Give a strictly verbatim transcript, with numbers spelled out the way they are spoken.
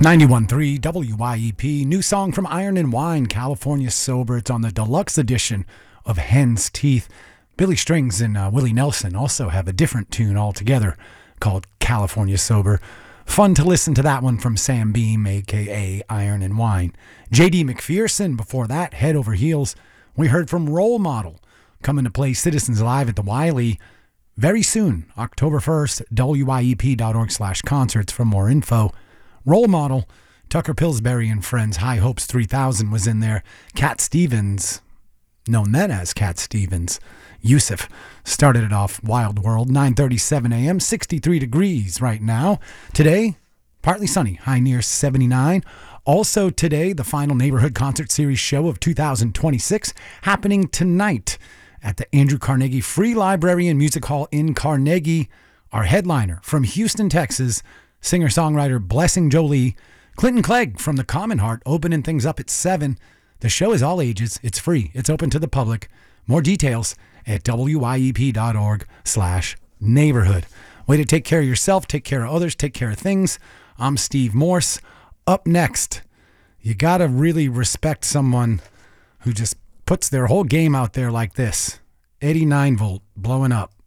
ninety-one point three W Y E P, new song from Iron and Wine, California Sober. It's on the deluxe edition of Hen's Teeth. Billy Strings and uh, Willie Nelson also have a different tune altogether called California Sober. Fun to listen to that one from Sam Beam, a k a. Iron and Wine. J D McPherson, before that, Head Over Heels. We heard from Role Model, coming to play Citizens Live at the Wiley very soon, October first, W Y E P dot org slash concerts for more info. Role Model, Tucker Pillsbury and Friends, High Hopes three thousand was in there. Cat Stevens, known then as Cat Stevens, Yusuf, started it off. Wild World, nine thirty-seven a.m., sixty-three degrees right now. Today, partly sunny, high near seventy-nine. Also today, the final Neighborhood Concert Series show of two thousand twenty-six, happening tonight at the Andrew Carnegie Free Library and Music Hall in Carnegie. Our headliner from Houston, Texas, singer-songwriter Blessing Jolie, Clinton Clegg from The Common Heart, opening things up at seven. The show is all ages. It's free. It's open to the public. More details at W Y E P dot org slash neighborhood. Way to take care of yourself, take care of others, take care of things. I'm Steve Morse. Up next, you got to really respect someone who just puts their whole game out there like this. eighty-nine volt blowing up.